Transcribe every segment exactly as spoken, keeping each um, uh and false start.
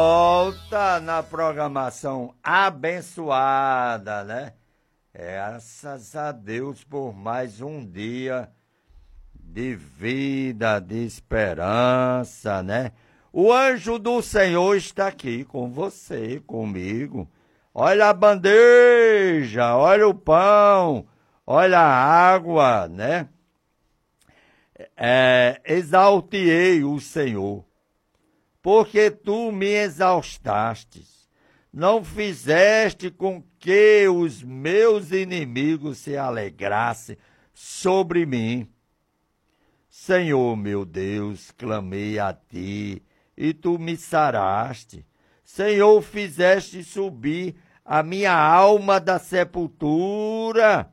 Volta na programação abençoada, né? Graças a Deus por mais um dia de vida, de esperança, né? O anjo do Senhor está aqui com você, comigo. Olha a bandeja, olha o pão, olha a água, né? É, exaltei o Senhor, porque tu me exaustastes, não fizeste com que os meus inimigos se alegrassem sobre mim. Senhor meu Deus, clamei a ti, e tu me saraste. Senhor, fizeste subir a minha alma da sepultura.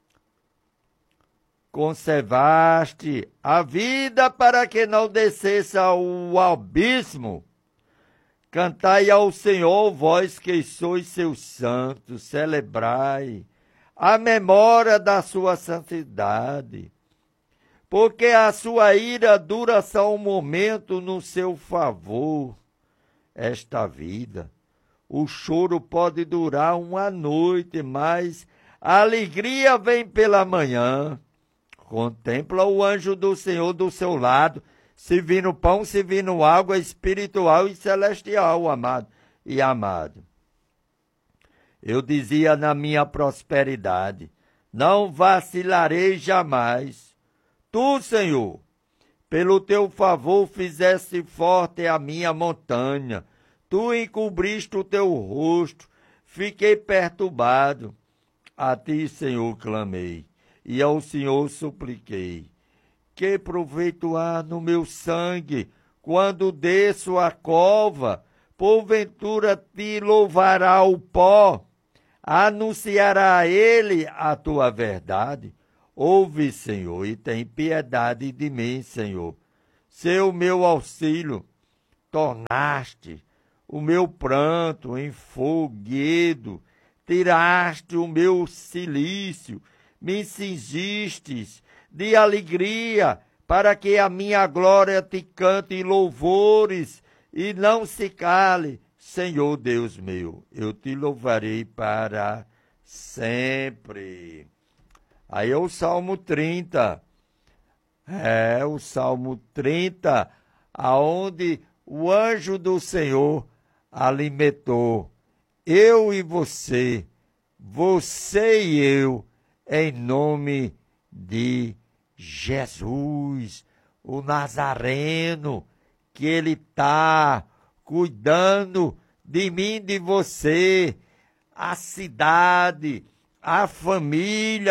Conservaste a vida para que não descesse ao abismo. Cantai ao Senhor, vós que sois seus santos, celebrai a memória da sua santidade, porque a sua ira dura só um momento no seu favor. Esta vida, o choro pode durar uma noite, mas a alegria vem pela manhã. Contempla o anjo do Senhor do seu lado, servindo pão, servindo água espiritual e celestial, amado e amado. Eu dizia na minha prosperidade, não vacilarei jamais. Tu, Senhor, pelo teu favor fizeste forte a minha montanha. Tu encobriste o teu rosto, fiquei perturbado. A ti, Senhor, clamei, e ao Senhor supliquei. Que proveito há no meu sangue, quando desço a cova? Porventura te louvará o pó, anunciará a ele a tua verdade. Ouve, Senhor, e tem piedade de mim, Senhor. Seu meu auxílio, tornaste o meu pranto em foguedo, tiraste o meu cilício, me cingistes de alegria, para que a minha glória te cante louvores e não se cale. Senhor Deus meu, eu te louvarei para sempre. Aí é o Salmo trinta. É o Salmo trinta, aonde o anjo do Senhor alimentou eu e você, você e eu, em nome de Jesus, o Nazareno, que ele está cuidando de mim, de você, a cidade, a família,